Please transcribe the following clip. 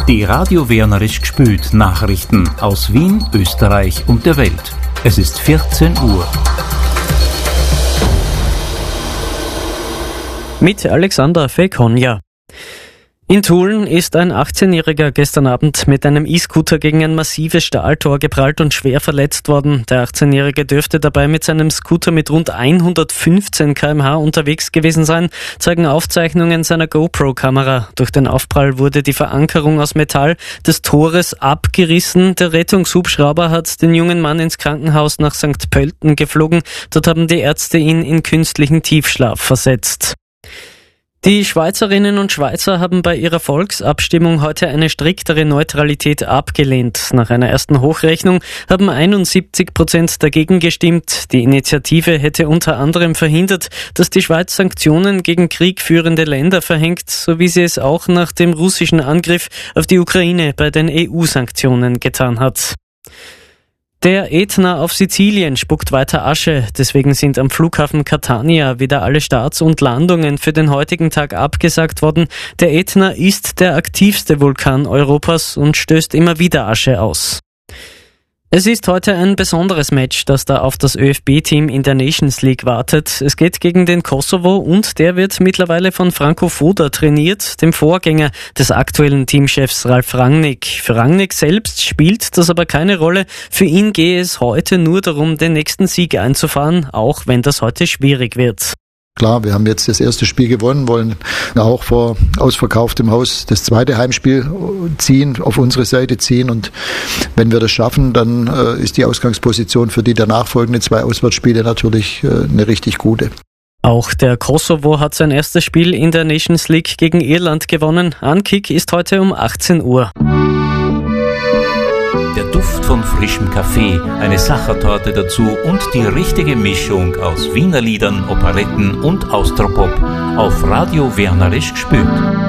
Die Radio Wernerisch gspült Nachrichten aus Wien, Österreich und der Welt. Es ist 14 Uhr. Mit Alexander Fekonja. In Tulln ist ein 18-Jähriger gestern Abend mit einem E-Scooter gegen ein massives Stahltor geprallt und schwer verletzt worden. Der 18-Jährige dürfte dabei mit seinem Scooter mit rund 115 km/h unterwegs gewesen sein, zeigen Aufzeichnungen seiner GoPro-Kamera. Durch den Aufprall wurde die Verankerung aus Metall des Tores abgerissen. Der Rettungshubschrauber hat den jungen Mann ins Krankenhaus nach St. Pölten geflogen. Dort haben die Ärzte ihn in künstlichen Tiefschlaf versetzt. Die Schweizerinnen und Schweizer haben bei ihrer Volksabstimmung heute eine striktere Neutralität abgelehnt. Nach einer ersten Hochrechnung haben 71% dagegen gestimmt. Die Initiative hätte unter anderem verhindert, dass die Schweiz Sanktionen gegen kriegführende Länder verhängt, so wie sie es auch nach dem russischen Angriff auf die Ukraine bei den EU-Sanktionen getan hat. Der Ätna auf Sizilien spuckt weiter Asche, deswegen sind am Flughafen Catania wieder alle Starts und Landungen für den heutigen Tag abgesagt worden. Der Ätna ist der aktivste Vulkan Europas und stößt immer wieder Asche aus. Es ist heute ein besonderes Match, das da auf das ÖFB-Team in der Nations League wartet. Es geht gegen den Kosovo und der wird mittlerweile von Franco Foda trainiert, dem Vorgänger des aktuellen Teamchefs Ralf Rangnick. Für Rangnick selbst spielt das aber keine Rolle. Für ihn gehe es heute nur darum, den nächsten Sieg einzufahren, auch wenn das heute schwierig wird. Klar, wir haben jetzt das erste Spiel gewonnen, wollen auch vor ausverkauftem Haus das zweite Heimspiel auf unsere Seite ziehen und wenn wir das schaffen, dann ist die Ausgangsposition für die danach folgenden 2 Auswärtsspiele natürlich eine richtig gute. Auch der Kosovo hat sein erstes Spiel in der Nations League gegen Irland gewonnen. Ankick ist heute um 18 Uhr. Der Duft von frischem Kaffee, eine Sachertorte dazu und die richtige Mischung aus Wiener Liedern, Operetten und Austropop auf Radio Wernerisch gspült.